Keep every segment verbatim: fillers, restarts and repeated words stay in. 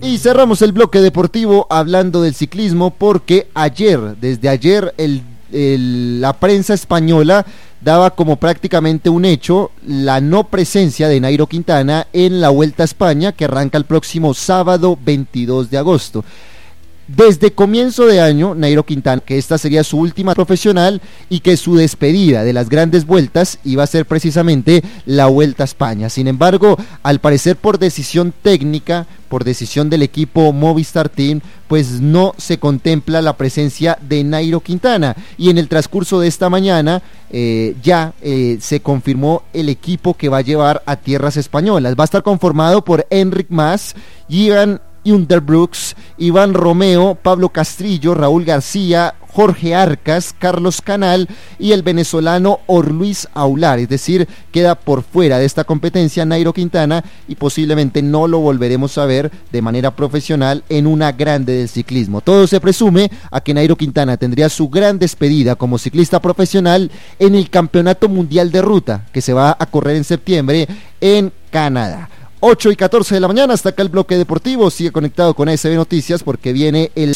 Y cerramos el bloque deportivo hablando del ciclismo porque ayer, desde ayer, el, el, la prensa española daba como prácticamente un hecho la no presencia de Nairo Quintana en la Vuelta a España, que arranca el próximo sábado veintidós de agosto. Desde comienzo de año, Nairo Quintana, que esta sería su última profesional y que su despedida de las grandes vueltas iba a ser precisamente la Vuelta a España. Sin embargo, al parecer por decisión técnica, por decisión del equipo Movistar Team, pues no se contempla la presencia de Nairo Quintana. Y en el transcurso de esta mañana eh, ya eh, se confirmó el equipo que va a llevar a tierras españolas. Va a estar conformado por Enric Mas, Ivan Underbrooks, Iván Romeo, Pablo Castrillo, Raúl García, Jorge Arcas, Carlos Canal y el venezolano Orluis Aular. Es decir, queda por fuera de esta competencia Nairo Quintana y posiblemente no lo volveremos a ver de manera profesional en una grande del ciclismo. Todo se presume a que Nairo Quintana tendría su gran despedida como ciclista profesional en el Campeonato Mundial de Ruta, que se va a correr en septiembre en Canadá. ocho y catorce de la mañana, hasta acá el bloque deportivo. Sigue conectado con A S B Noticias porque viene el...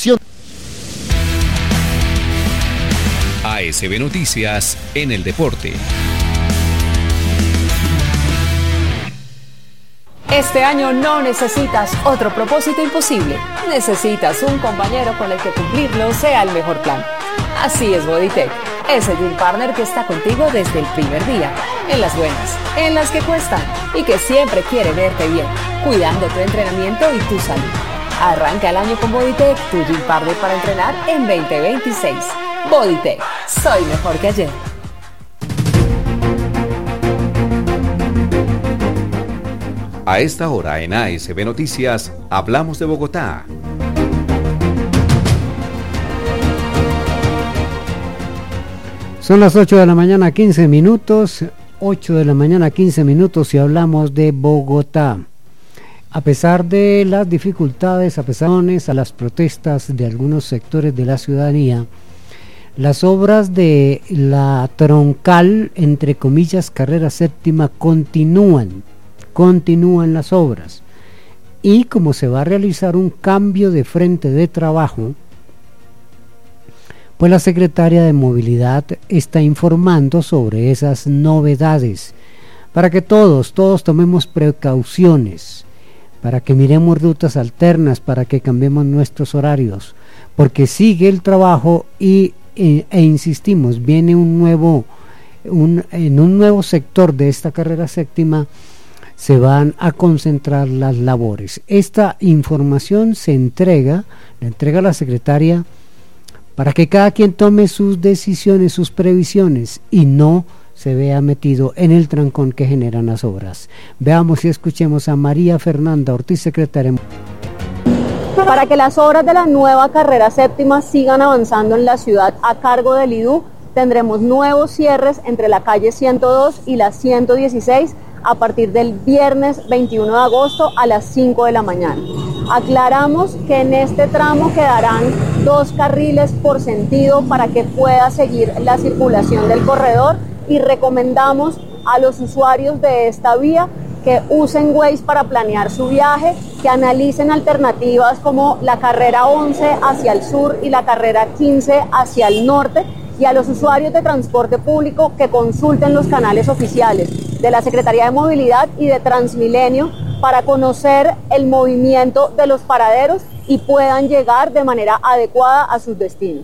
A S B Noticias en el deporte. Este año no necesitas otro propósito imposible. Necesitas un compañero con el que cumplirlo sea el mejor plan. Así es Bodytech, ese gym partner que está contigo desde el primer día, en las buenas, en las que cuestan y que siempre quiere verte bien, cuidando tu entrenamiento y tu salud. Arranca el año con Bodytech, tu gym partner para entrenar en veinte veintiséis. Bodytech, soy mejor que ayer. A esta hora en A S B Noticias, hablamos de Bogotá. Son las ocho de la mañana, quince minutos, ocho de la mañana, quince minutos y hablamos de Bogotá. A pesar de las dificultades, a pesar de las protestas de algunos sectores de la ciudadanía, las obras de la troncal, entre comillas, carrera séptima, continúan, continúan las obras. Y como se va a realizar un cambio de frente de trabajo, pues la secretaria de Movilidad está informando sobre esas novedades, para que todos, todos tomemos precauciones, para que miremos rutas alternas, para que cambiemos nuestros horarios, porque sigue el trabajo y e, e insistimos, viene un nuevo, un, en un nuevo sector de esta carrera séptima se van a concentrar las labores. Esta información se entrega, la entrega la secretaria para que cada quien tome sus decisiones, sus previsiones y no se vea metido en el trancón que generan las obras. Veamos y escuchemos a María Fernanda Ortiz, secretaria. Para que las obras de la nueva carrera séptima sigan avanzando en la ciudad a cargo del I D U, tendremos nuevos cierres entre la calle ciento dos y la ciento dieciséis a partir del viernes veintiuno de agosto a las cinco de la mañana. Aclaramos que en este tramo quedarán dos carriles por sentido para que pueda seguir la circulación del corredor y recomendamos a los usuarios de esta vía que usen Waze para planear su viaje, que analicen alternativas como la carrera once hacia el sur y la carrera quince hacia el norte, y a los usuarios de transporte público que consulten los canales oficiales de la Secretaría de Movilidad y de Transmilenio para conocer el movimiento de los paraderos y puedan llegar de manera adecuada a sus destinos.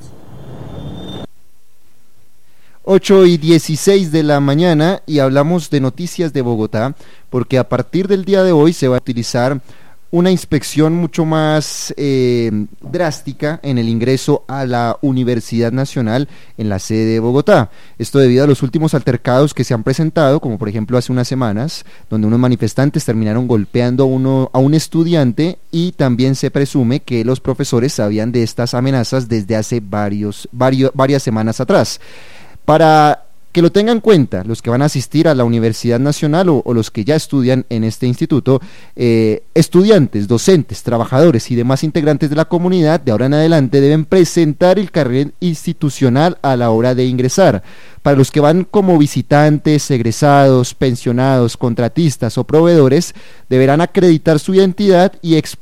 ocho y dieciséis de la mañana y hablamos de noticias de Bogotá, porque a partir del día de hoy se va a utilizar una inspección mucho más eh, drástica en el ingreso a la Universidad Nacional en la sede de Bogotá. Esto debido a los últimos altercados que se han presentado, como por ejemplo hace unas semanas, donde unos manifestantes terminaron golpeando a, uno, a un estudiante, y también se presume que los profesores sabían de estas amenazas desde hace varios, varios, varias semanas atrás. Para que lo tengan en cuenta los que van a asistir a la Universidad Nacional o, o los que ya estudian en este instituto, eh, estudiantes, docentes, trabajadores y demás integrantes de la comunidad de ahora en adelante deben presentar el carnet institucional a la hora de ingresar. Para los que van como visitantes, egresados, pensionados, contratistas o proveedores, deberán acreditar su identidad y explicar